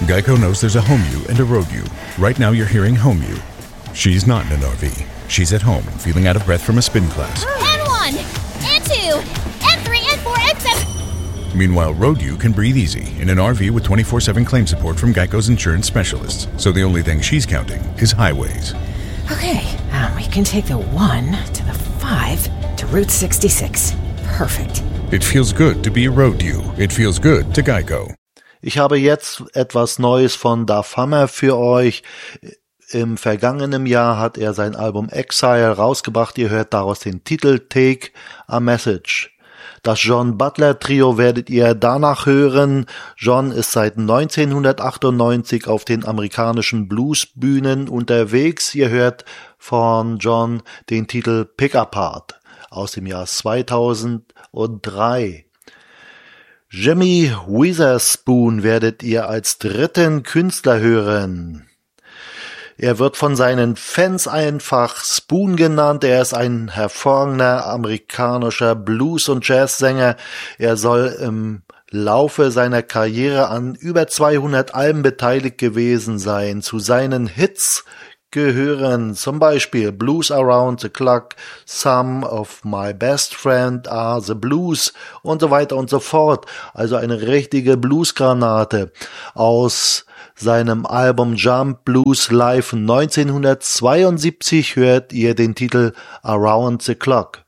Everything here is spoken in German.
Geico knows there's a home you and a road you. Right now you're hearing home you. She's not in an RV. She's at home and feeling out of breath from a spin class. N1, N2, N3, N4, N7. Meanwhile, road you can breathe easy in an RV with 24/7 claim support from Geico's insurance specialists. So the only thing she's counting is highways. Okay, we can take the 1 to the 5 to Route 66. Perfect. It feels good to be a road you. It feels good to Geico. Ich habe jetzt etwas Neues von Duff Hammer für euch. Im vergangenen Jahr hat er sein Album Exile rausgebracht. Ihr hört daraus den Titel Take a Message. Das John Butler Trio werdet ihr danach hören. John ist seit 1998 auf den amerikanischen Bluesbühnen unterwegs. Ihr hört von John den Titel Pick Apart aus dem Jahr 2003. Jimmy Witherspoon werdet ihr als dritten Künstler hören. Er wird von seinen Fans einfach Spoon genannt. Er ist ein hervorragender amerikanischer Blues- und Jazzsänger. Er soll im Laufe seiner Karriere an über 200 Alben beteiligt gewesen sein. Zu seinen Hits gehören zum Beispiel Blues Around the Clock, Some of My Best Friend Are the Blues und so weiter und so fort. Also eine richtige Bluesgranate. Aus seinem Album Jump Blues Live 1972 hört ihr den Titel Around the Clock.